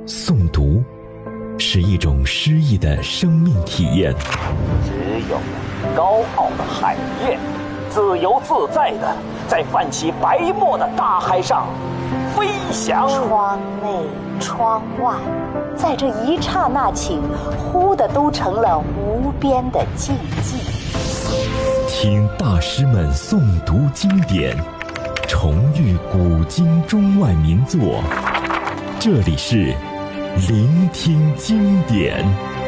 诵读是一种诗意的生命体验。 只有高傲的海燕，自由自在地在泛起白沫的大海上飞翔。 窗内窗外，在这一刹那间，忽的都成了无边的静寂。 听大师们诵读经典，重遇古今中外名作。这里是聆听经典。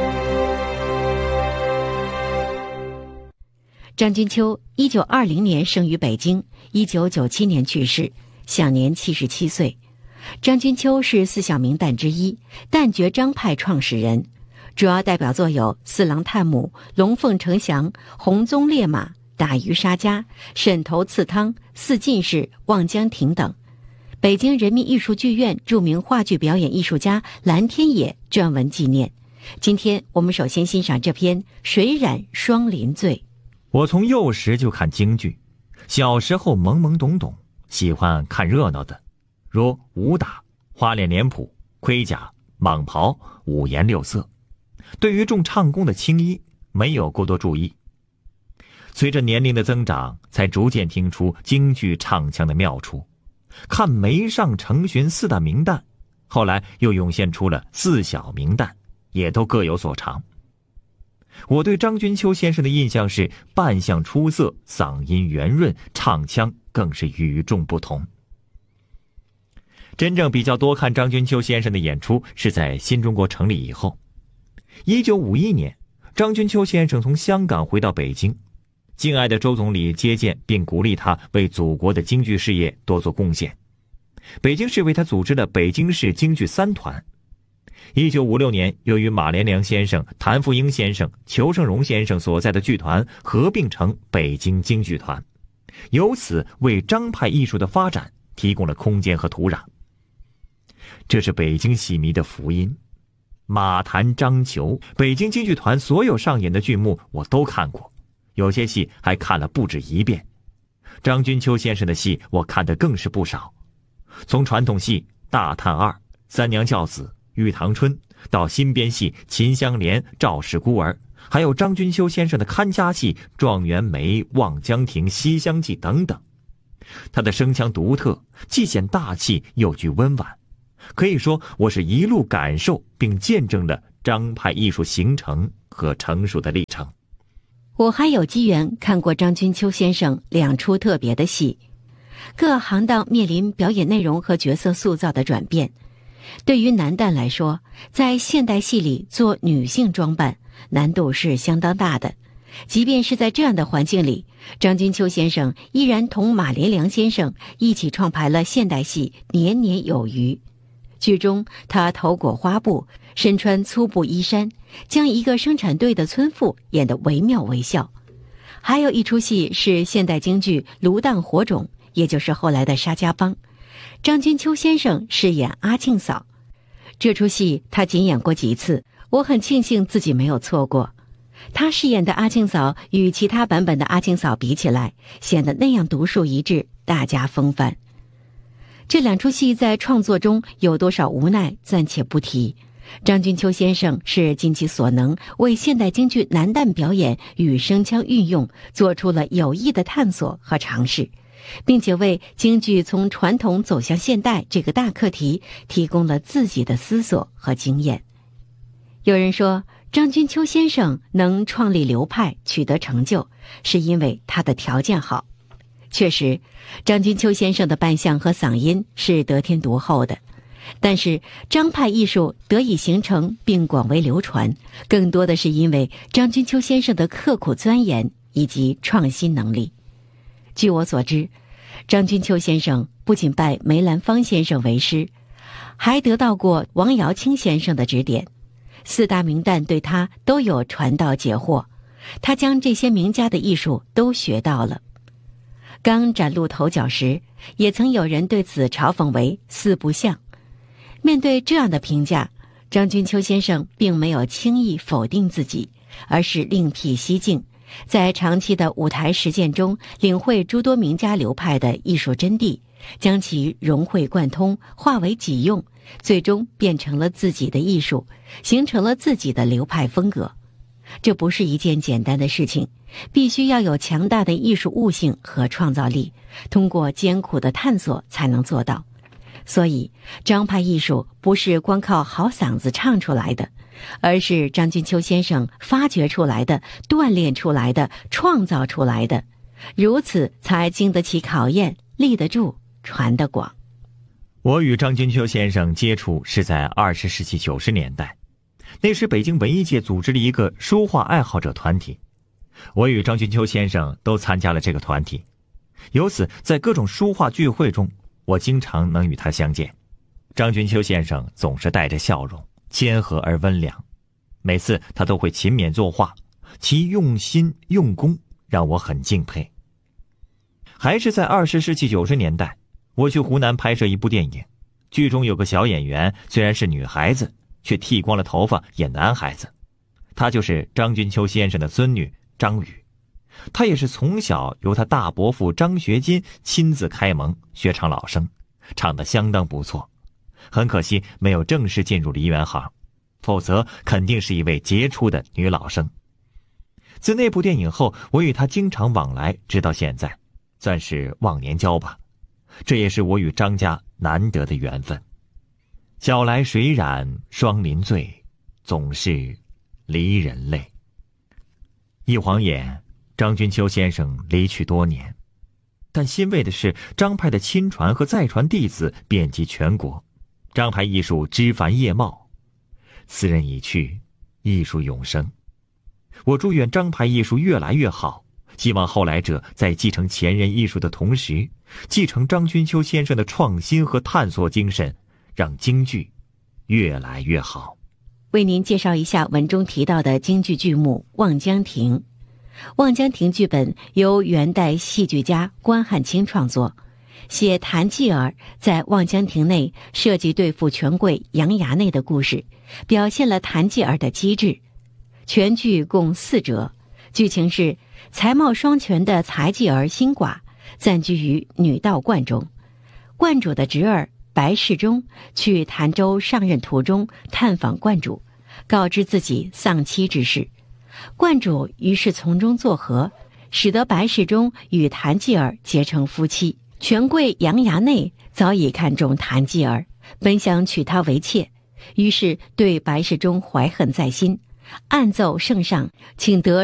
张君秋1920年生于北京，1997年去世，享年77岁。张君秋是四小名旦之一，旦角张派创始人，主要代表作有《四郎探母》《龙凤呈祥》《红鬃烈马》《打渔杀家》《沈头刺汤》《四进士》《望江亭》等。北京人民艺术剧院著名话剧表演艺术家蓝天野撰文纪念。今天我们首先欣赏这篇《水染双林醉》。 我从幼时就看京剧，小时候懵懵懂懂，喜欢看热闹的，如武打、花脸脸谱、盔甲、蟒袍、五颜六色。对于众唱功的青衣，没有过多注意。随着年龄的增长，才逐渐听出京剧唱腔的妙处。看梅上成群四大名旦，后来又涌现出了四小名旦，也都各有所长。我对张君秋先生的印象是扮相出色，嗓音圆润，唱腔更是与众不同。真正比较多看张君秋先生的演出是在新中国成立以后。1951年，张君秋先生从香港回到北京，敬爱的周总理接见并鼓励他为祖国的京剧事业多做贡献。北京市为他组织了北京市京剧三团。1956年，又与马连良先生、谭富英先生、裘盛戎先生所在的剧团合并成北京京剧团，由此为张派艺术的发展提供了空间和土壤。这是北京戏迷的福音。马谭张裘，北京京剧团所有上演的剧目我都看过，有些戏还看了不止一遍。张君秋先生的戏我看得更是不少，从传统戏《大探二》《三娘教子》《玉堂春》到新编戏《秦香莲》《赵氏孤儿》，还有张君秋先生的看家戏《状元梅》《望江亭》《西厢记》等等。他的声腔独特，既显大气又具温婉，可以说我是一路感受并见证了张派艺术形成和成熟的历程。 我还有机缘看过张君秋先生2出特别的戏，各行当面临表演内容和角色塑造的转变。对于男旦来说，在现代戏里做女性装扮难度是相当大的。即便是在这样的环境里，张君秋先生依然同马连良先生一起创排了现代戏《年年有余》。剧中他头裹花布，身穿粗布衣衫，将一个生产队的村妇演得惟妙惟肖。还有一出戏是现代京剧《炉荡火种》，也就是后来的沙家浜。张君秋先生饰演阿庆嫂，这出戏他仅演过几次，我很庆幸自己没有错过。他饰演的阿庆嫂与其他版本的阿庆嫂比起来，显得那样独树一帜，大家风范。这2出戏在创作中有多少无奈暂且不提，张君秋先生是尽其所能为现代京剧男旦表演与声腔运用做出了有益的探索和尝试，并且为京剧从传统走向现代这个大课题提供了自己的思索和经验。有人说，张君秋先生能创立流派取得成就，是因为他的条件好。确实，张君秋先生的扮相和嗓音是得天独厚的，但是张派艺术得以形成并广为流传，更多的是因为张君秋先生的刻苦钻研以及创新能力。据我所知，张君秋先生不仅拜梅兰芳先生为师，还得到过王瑶卿先生的指点。4大名旦对他都有传道解惑，他将这些名家的艺术都学到了。刚崭露头角时，也曾有人对此嘲讽为4不像。面对这样的评价，张君秋先生并没有轻易否定自己，而是另辟蹊径，在长期的舞台实践中领会诸多名家流派的艺术真谛，将其融会贯通，化为己用， 最终变成了自己的艺术，形成了自己的流派风格。这不是一件简单的事情，必须要有强大的艺术悟性和创造力，通过艰苦的探索才能做到。所以张派艺术不是光靠好嗓子唱出来的，而是张君秋先生发掘出来的、锻炼出来的、创造出来的，如此才经得起考验，立得住，传得广。 我与张君秋先生接触是在20世纪90年代，那时北京文艺界组织了一个书画爱好者团体，我与张君秋先生都参加了这个团体，由此在各种书画聚会中，我经常能与他相见。张君秋先生总是带着笑容，谦和而温良，每次他都会勤勉作画，其用心用功让我很敬佩。还是在20世纪90年代，我去湖南拍摄一部电影，剧中有个小演员虽然是女孩子，却剃光了头发演男孩子，她就是张君秋先生的孙女张宇。她也是从小由她大伯父张学金亲自开蒙学唱老生，唱得相当不错。很可惜没有正式进入梨园行，否则肯定是一位杰出的女老生。自那部电影后，我与她经常往来，直到现在，算是忘年交吧。这也是我与张家难得的缘分。晓来水染双林醉，总是离人泪。一晃眼，张君秋先生离去多年，但欣慰的是，张派的亲传和再传弟子遍及全国，张派艺术枝繁叶茂。此人已去，艺术永生。我祝愿张派艺术越来越好，希望后来者在继承前人艺术的同时，继承张君秋先生的创新和探索精神，让京剧越来越好。 为您介绍一下文中提到的京剧剧目《望江亭》。《望江亭》剧本由元代戏剧家关汉卿创作，写谭继儿在望江亭内设计对付权贵杨衙内的故事，表现了谭继儿的机智。全剧共4折，剧情是才貌双全的才继儿新寡暂居于女道观中，观主的侄儿白世忠去潭州上任途中探访观主，告知自己丧妻之事。观主于是从中作和，使得白世忠与谭继儿结成夫妻。权贵杨衙内早已看中谭继儿，本想娶她为妾，于是对白世忠怀恨在心，暗奏圣上，请得